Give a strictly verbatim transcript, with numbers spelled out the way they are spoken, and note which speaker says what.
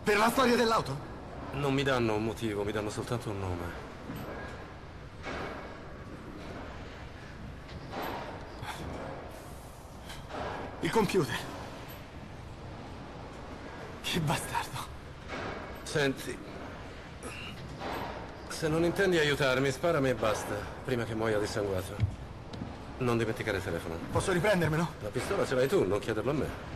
Speaker 1: Per la storia dell'auto?
Speaker 2: Non mi danno un motivo, mi danno soltanto un nome.
Speaker 1: Il computer. Che bastardo.
Speaker 2: Senti, se non intendi aiutarmi, sparami e basta, prima che muoia dissanguato. Non dimenticare il telefono.
Speaker 1: Posso riprendermelo?
Speaker 2: La pistola ce l'hai tu, non chiederlo a me.